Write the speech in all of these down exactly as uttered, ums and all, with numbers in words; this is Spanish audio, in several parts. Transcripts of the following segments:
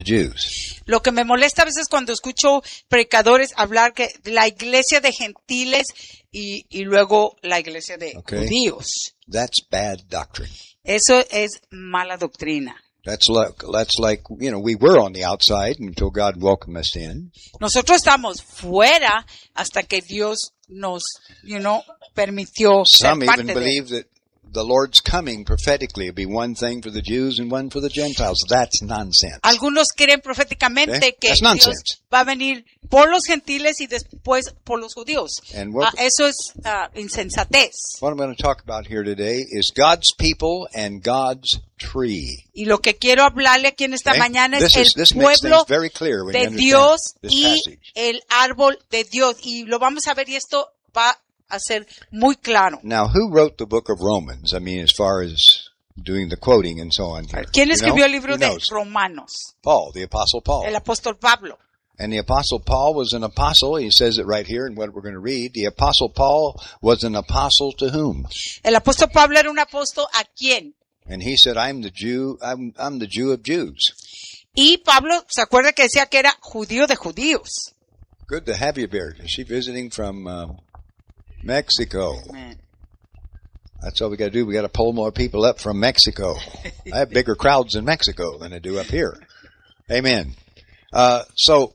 Jews. Lo que me molesta a veces cuando escucho predicadores hablar que la iglesia de gentiles y, y luego la iglesia de Okay. judíos. That's bad doctrine. Eso es mala doctrina. That's like, that's like, you know, we were on the outside until God welcomed us in. Nosotros estamos fuera hasta que Dios nos, you know, permitió ser Some parte even de. believe that the Lord's coming prophetically will be one thing for the Jews and one for the Gentiles. That's nonsense. Algunos creen proféticamente Okay. que That's Dios nonsense. va a venir por los gentiles y después por los judíos. And what- Ah, eso es ah, insensatez. What I'm going to talk about here today is God's people and God's tree. Y lo que quiero hablarle aquí en esta Okay? mañana This es is- el this makes pueblo things very clear when you de understand Dios this y passage. el árbol de Dios. Y lo vamos a ver y esto va a ser muy claro. Now, who wrote the book of Romans? I mean, as far as doing the quoting and so on here. ¿Quién You escribió know? el libro Who de knows? Romanos? Paul, the Apostle Paul. El apóstol Pablo. And the Apostle Paul was an apostle. He says it right here in what we're going to read. The Apostle Paul was an apostle to whom? El apóstol Pablo era un apóstol ¿a quién? And he said, I'm the Jew, I'm, I'm the Jew of Jews. Y Pablo, ¿se acuerda que decía que era judío de judíos? Good to have you here. Is she visiting from um, Mexico? That's all we got to do. We got to pull more people up from Mexico. I have bigger crowds in Mexico than I do up here. Amen. Uh, so,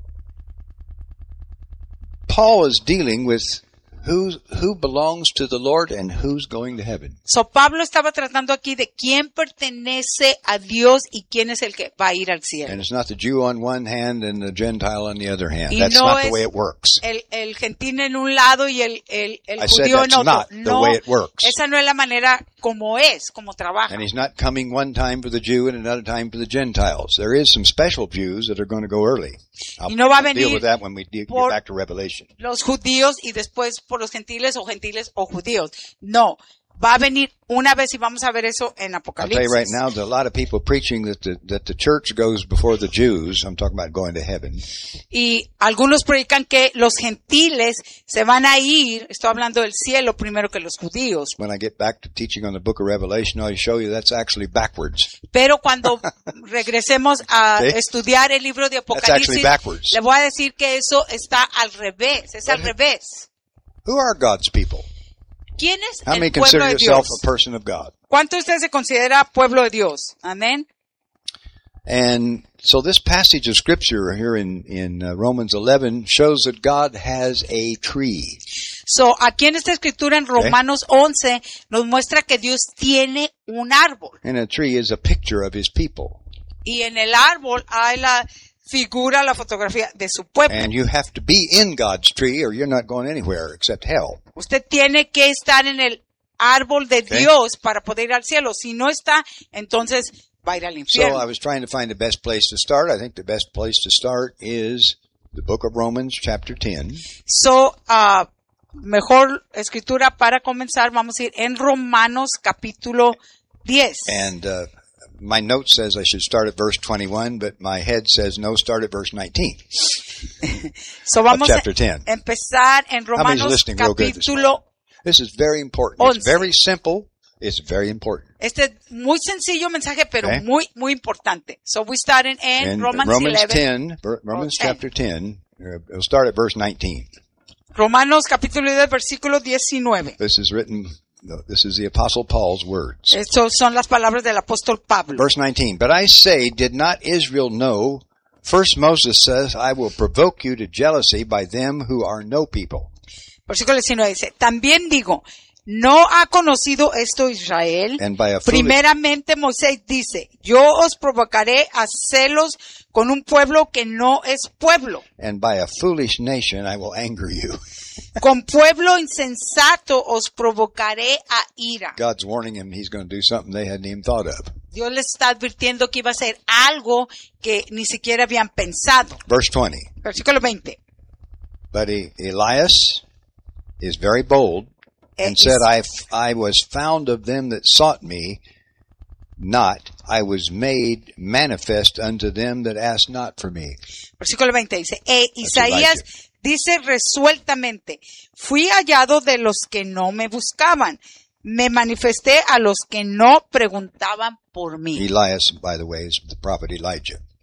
Paul is dealing with who, who belongs to the Lord and who's going to heaven. So Pablo estaba tratando aquí de quién pertenece a Dios y quién es el que va a ir al cielo. And it's not the Jew on one hand and the Gentile on the other hand. Y That's no not the es way it works. El, el gentil en un lado y el, el, el I said judío that's en otro. not the No, way it works. esa no es la manera como es, como trabaja. And he's not coming one time for the Jew and another time for the Gentiles. There is some special Jews that are going to go early. I'll, Y no va a I'll deal venir with that when we de- get por- back to Revelation. Los judíos y después por los gentiles o gentiles o judíos. No, va a venir una vez y vamos a ver eso en I'll tell you right Apocalipsis. now, there's a lot of people preaching that the, that the church goes before the Jews. I'm talking about going to heaven. Y algunos predican que los gentiles se van a ir, estoy hablando del cielo primero que los judíos. When I get back to teaching on the book of Revelation, I'll show you that's actually backwards. Pero cuando regresemos a Sí. estudiar el libro de That's actually Apocalipsis, backwards. le voy a decir que eso está al revés, es al revés. Who are God's people? ¿Quién es How many el pueblo consider de yourself Dios? a person of God? ¿Cuánto usted se considera pueblo de Dios? Amén. And so this passage of scripture here in, in uh, Romans eleven shows that God has a tree. So, aquí en esta escritura en Romanos once nos muestra que Dios tiene un árbol. And a tree is a picture of his people. Y en el árbol hay la figura, la fotografía de su pueblo. And you have to be in God's tree or you're not going anywhere except hell. Usted tiene que estar en el árbol de Okay. Dios para poder ir al cielo. Si no está, entonces va a ir al So I infierno. was trying to find the best place to start. I think the best place to start is the book of Romans chapter ten. So, ah, mejor escritura para comenzar, vamos a ir en Romanos capítulo diez. And uh, my note says I should start at verse twenty-one, but my head says no, start at verse nineteen. So, vamos chapter a ten. empezar en many's Romanos listening real good this capítulo. This is very important. Once. It's very simple. It's very important. Este es muy sencillo mensaje, pero Okay. muy, muy importante. So, we started in And Romans, Romans eleven. ten, ver- Romans Okay. chapter ten, uh, it'll start at verse nineteen. Romanos capítulo diez, versículo diecinueve. This is written, no, this is the Apostle Paul's words. Estas son las palabras del apóstol Pablo. Verse nineteen, but I say, did not Israel know? First Moses says, I will provoke you to jealousy by them who are no people. Versículo diecinueve dice, también digo, ¿no ha conocido esto Israel? And by a foolish, Primeramente Moisés dice, yo os provocaré a celos con un pueblo que no es pueblo. and by a foolish nation I will anger you. Con pueblo insensato os provocaré a ira. God's warning him he's going to do something they hadn't even thought of. Dios le está advirtiendo que iba a hacer algo que ni siquiera habían pensado. Verse twenty, Versículo veinte. but E- Elias is very bold and Eh, said, is- I, f- I was found of them that sought me not. I was made manifest unto them that asked not for me. Versículo veinte dice, e That's Isaías dice resueltamente, fui hallado de los que no me buscaban, me manifesté a los que no preguntaban por mí. Elias, by the way, is the prophet Elijah.